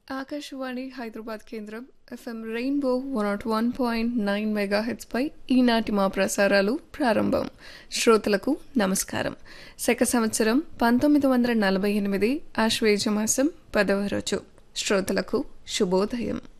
ఆకాశవాణి హైదరాబాద్ కేంద్రం FM rainbow 101.9 మెగాహెట్స్పై ఈనాటి మా ప్రసారాలు ప్రారంభం. శ్రోతలకు నమస్కారం. శక సంవత్సరం 1948 ఆశ్వేజ మాసం 10వ రోజు. శ్రోతలకు శుభోదయం.